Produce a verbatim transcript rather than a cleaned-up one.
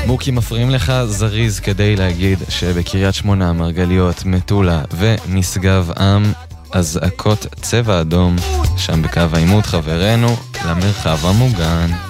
מוקי מפריעים לך זריז כדי להגיד שבקריית שמונה, מרגליות, מטולה ומשגב עם אזעקות צבע אדום, שם בקו העימות חברנו למרחב המוגן.